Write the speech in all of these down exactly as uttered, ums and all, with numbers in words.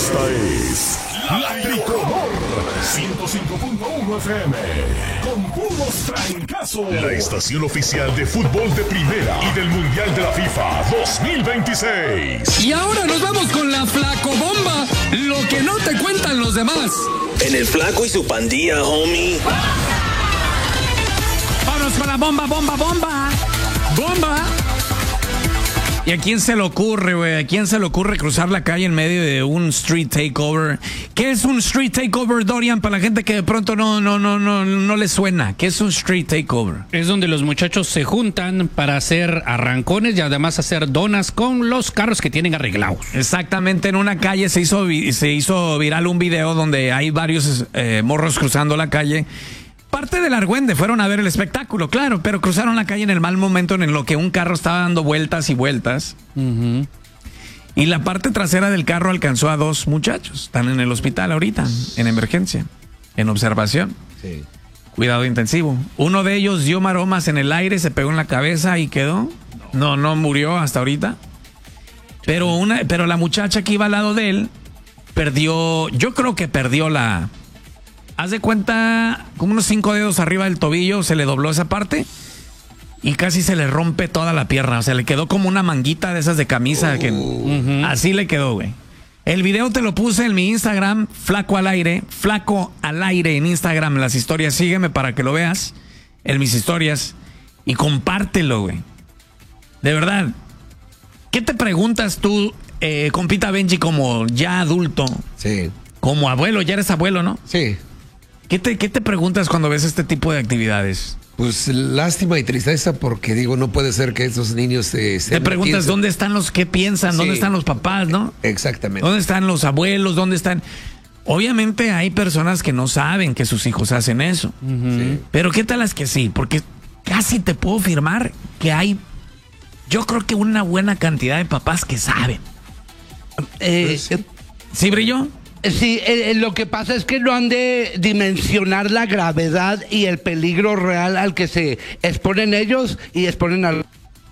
Esta es La Tricolor ciento cinco punto uno F M con puros trancazos. La estación oficial de fútbol de primera y del Mundial de la FIFA dos mil veintiséis. Y ahora nos vamos con la Flacobomba, lo que no te cuentan los demás. En el Flaco y su pandilla, homie. Vámonos con la bomba, bomba, bomba. Bomba. ¿Y a quién se le ocurre, güey? ¿A quién se le ocurre cruzar la calle en medio de un street takeover? ¿Qué es un street takeover, Dorian, para la gente que de pronto no, no, no, no, no le suena? ¿Qué es un street takeover? Es donde los muchachos se juntan para hacer arrancones y además hacer donas con los carros que tienen arreglados. Exactamente, en una calle se hizo, se hizo viral un video donde hay varios eh, morros cruzando la calle. Parte del argüende, fueron a ver el espectáculo, claro, pero cruzaron la calle en el mal momento en lo que un carro estaba dando vueltas y vueltas. Uh-huh. Y la parte trasera del carro alcanzó a dos muchachos. Están en el hospital ahorita, en emergencia, en observación. Sí. Cuidado intensivo. Uno de ellos dio maromas en el aire, se pegó en la cabeza y quedó. No, no murió hasta ahorita. Pero, una, pero la muchacha que iba al lado de él perdió, yo creo que perdió la... Haz de cuenta, como unos cinco dedos arriba del tobillo, se le dobló esa parte y casi se le rompe toda la pierna. O sea, le quedó como una manguita de esas de camisa. Uh, que uh-huh. Así le quedó, güey. El video te lo puse en mi Instagram, Flaco al Aire, Flaco al Aire en Instagram. Las historias, sígueme para que lo veas en mis historias y compártelo, güey. De verdad. ¿Qué te preguntas tú, eh, compita Benji, como ya adulto? Sí. Como abuelo, ya eres abuelo, ¿no? Sí. ¿Qué te, ¿Qué te preguntas cuando ves este tipo de actividades? Pues lástima y tristeza porque digo, no puede ser que esos niños eh, te preguntas piensen. ¿Dónde están los que piensan? Sí. ¿Dónde están los papás, no? Exactamente. ¿Dónde están los abuelos? ¿Dónde están? Obviamente hay personas que no saben que sus hijos hacen eso. Uh-huh. Sí. Pero ¿qué tal las que sí? Porque casi te puedo afirmar que hay, yo creo que una buena cantidad de papás que saben. Eh, ¿Sí, ¿Sí Brillo? Sí, eh, lo que pasa es que no han de dimensionar la gravedad y el peligro real al que se exponen ellos y exponen al...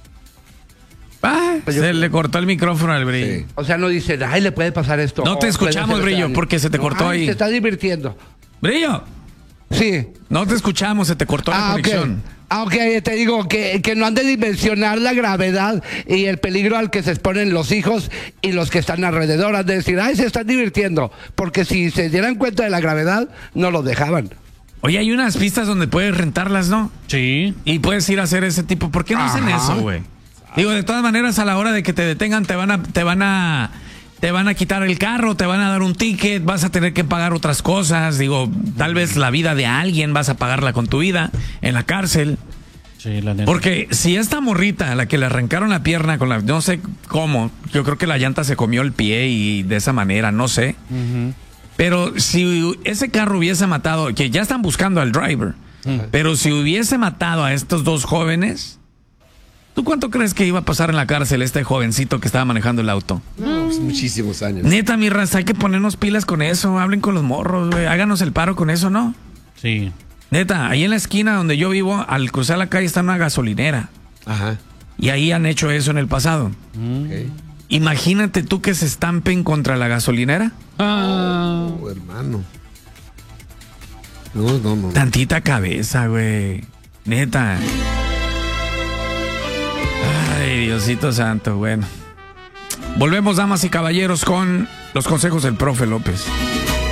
Ah, se yo... le cortó el micrófono al Brillo. Sí. O sea, no dicen, ay, le puede pasar esto. No te oh, escuchamos, Brillo, porque se te no, cortó ay, ahí. Se está divirtiendo. Brillo. Sí. No te escuchamos, se te cortó ah, la conexión. Okay. Ah, ok, te digo que, que no han de dimensionar la gravedad y el peligro al que se exponen los hijos y los que están alrededor. Han de decir, ay, se están divirtiendo. Porque si se dieran cuenta de la gravedad, no los dejaban. Oye, hay unas pistas donde puedes rentarlas, ¿no? Sí. Y puedes ir a hacer ese tipo. ¿Por qué no Ajá. hacen eso, güey? Digo, de todas maneras, a la hora de que te detengan, te van a... Te van a Te van a quitar el carro, te van a dar un ticket, vas a tener que pagar otras cosas. Digo, tal vez la vida de alguien vas a pagarla con tu vida en la cárcel. Sí, la neta. Porque si esta morrita a la que le arrancaron la pierna con la... No sé cómo, yo creo que la llanta se comió el pie y de esa manera, no sé. Uh-huh. Pero si ese carro hubiese matado, que ya están buscando al driver, uh-huh. pero si hubiese matado a estos dos jóvenes... ¿Tú cuánto crees que iba a pasar en la cárcel este jovencito que estaba manejando el auto? No, pues muchísimos años. Neta, mi raza, hay que ponernos pilas con eso. Hablen con los morros, güey. Háganos el paro con eso, ¿no? Sí. Neta, ahí en la esquina donde yo vivo, al cruzar la calle está una gasolinera. Ajá. Y ahí han hecho eso en el pasado. Okay. Imagínate tú que se estampen contra la gasolinera. Ah. Oh, hermano. No, no, no. Tantita cabeza, güey. Neta. Ay, Diosito santo, bueno. Volvemos, damas y caballeros, con los consejos del profe López.